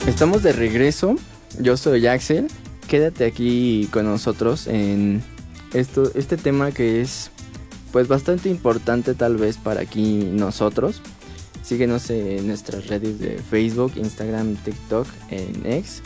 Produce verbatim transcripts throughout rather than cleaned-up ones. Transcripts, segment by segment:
Estamos de regreso, yo soy Axel, quédate aquí con nosotros en esto, este tema que es pues bastante importante tal vez para aquí nosotros. Síguenos en nuestras redes de Facebook, Instagram, TikTok, en X,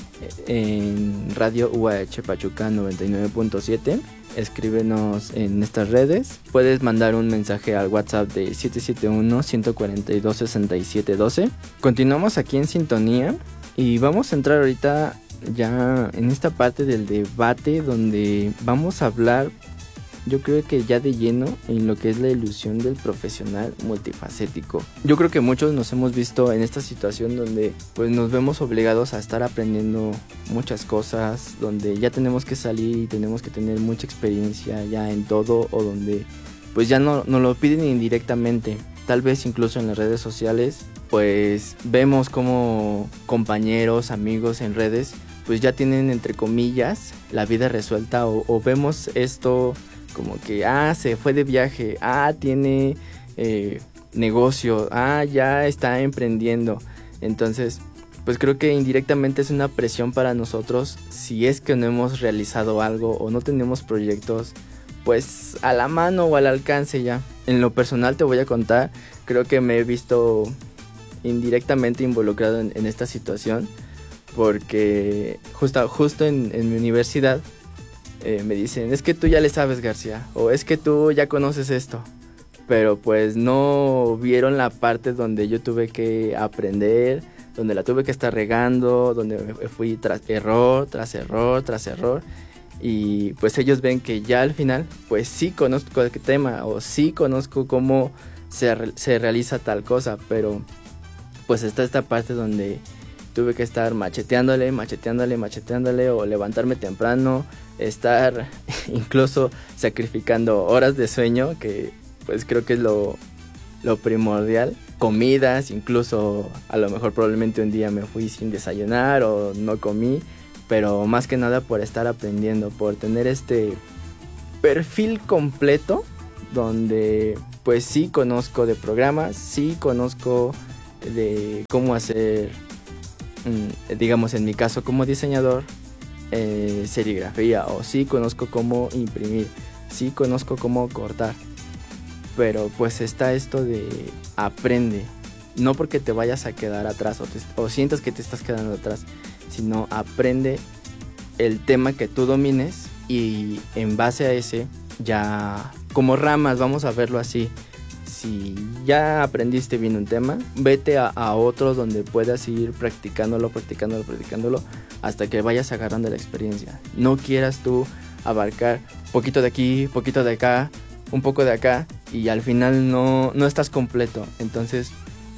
en Radio U A H Pachuca noventa y nueve punto siete. Escríbenos en estas redes. Puedes mandar un mensaje al WhatsApp de siete siete uno, uno cuatro dos, seis siete uno dos. Continuamos aquí en sintonía y vamos a entrar ahorita ya en esta parte del debate donde vamos a hablar, yo creo que ya de lleno, en lo que es la ilusión del profesional multifacético. Yo creo que muchos nos hemos visto en esta situación donde pues nos vemos obligados a estar aprendiendo muchas cosas, donde ya tenemos que salir y tenemos que tener mucha experiencia ya en todo, o donde pues ya no, nos lo piden indirectamente, tal vez incluso en las redes sociales. Pues vemos como compañeros, amigos en redes pues ya tienen entre comillas la vida resuelta, o, o vemos esto como que, ah, se fue de viaje, ah, tiene eh, negocio, ah, ya está emprendiendo. Entonces, pues creo que indirectamente es una presión para nosotros si es que no hemos realizado algo o no tenemos proyectos pues a la mano o al alcance ya. En lo personal te voy a contar, creo que me he visto indirectamente involucrado en, en esta situación, porque justo, justo en, en mi universidad Eh, me dicen, es que tú ya le sabes, García, o es que tú ya conoces esto, pero pues no vieron la parte donde yo tuve que aprender, donde la tuve que estar regando, donde me fui tras error, tras error, tras error, y pues ellos ven que ya al final, pues sí conozco el tema, o sí conozco cómo se, se realiza tal cosa, pero pues está esta parte donde tuve que estar macheteándole, macheteándole, macheteándole, o levantarme temprano, estar incluso sacrificando horas de sueño, que pues creo que es lo, lo primordial. Comidas, incluso a lo mejor probablemente un día me fui sin desayunar o no comí, pero más que nada por estar aprendiendo, por tener este perfil completo donde pues sí conozco de programas, sí conozco de cómo hacer, digamos en mi caso como diseñador, eh, serigrafía, o sí conozco cómo imprimir, sí conozco cómo cortar, pero pues está esto de aprende, no porque te vayas a quedar atrás o, te, o sientas que te estás quedando atrás, sino aprende el tema que tú domines y en base a ese ya como ramas, vamos a verlo así. Si ya aprendiste bien un tema, vete a, a otro donde puedas ir practicándolo, practicándolo, practicándolo, hasta que vayas agarrando la experiencia. No quieras tú abarcar poquito de aquí, poquito de acá, un poco de acá, y al final no, no estás completo. Entonces,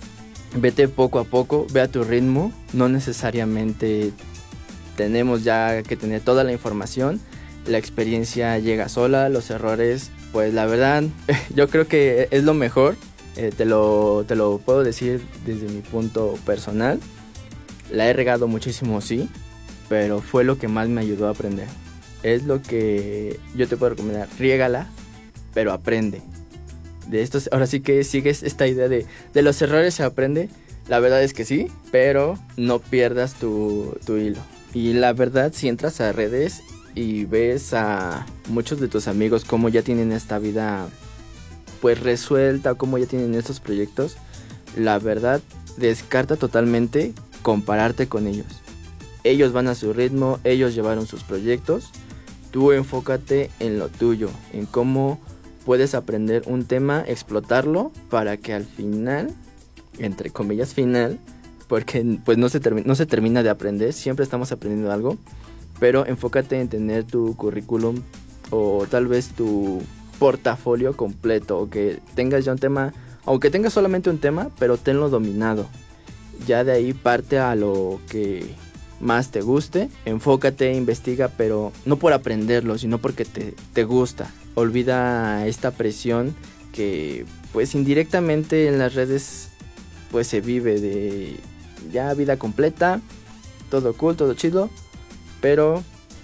vete poco a poco, ve a tu ritmo. No necesariamente tenemos ya que tener toda la información. La experiencia llega sola, los errores, pues la verdad, yo creo que es lo mejor. Eh, te lo, te lo puedo decir desde mi punto personal. La he regado muchísimo, sí, pero fue lo que más me ayudó a aprender. Es lo que yo te puedo recomendar. Riégala, pero aprende. De estos, ahora sí que sigues esta idea de, de los errores se aprende. La verdad es que sí, pero no pierdas tu, tu hilo. Y la verdad, si entras a redes y ves a muchos de tus amigos cómo ya tienen esta vida pues resuelta, cómo ya tienen estos proyectos, la verdad descarta totalmente compararte con ellos. Ellos van a su ritmo, ellos llevaron sus proyectos. Tú enfócate en lo tuyo, en cómo puedes aprender un tema, explotarlo para que al final, entre comillas final, porque pues no se, termi- no se termina de aprender, siempre estamos aprendiendo algo, pero enfócate en tener tu currículum o tal vez tu portafolio completo, o que tengas ya un tema, aunque tengas solamente un tema, pero tenlo dominado. Ya de ahí parte a lo que más te guste, enfócate, investiga, pero no por aprenderlo, sino porque te, te gusta. Olvida esta presión que pues indirectamente en las redes pues se vive de ya vida completa, todo cool, todo chido, pero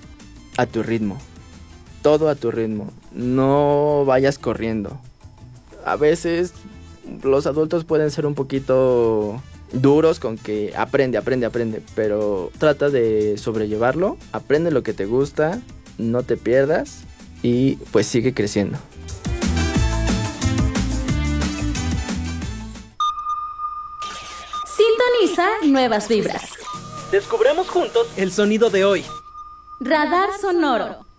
a tu ritmo, todo a tu ritmo, no vayas corriendo. A veces los adultos pueden ser un poquito duros con que aprende, aprende, aprende, pero trata de sobrellevarlo, aprende lo que te gusta, no te pierdas y pues sigue creciendo. Sintoniza nuevas vibras. Descubramos juntos el sonido de hoy. Radar Sonoro.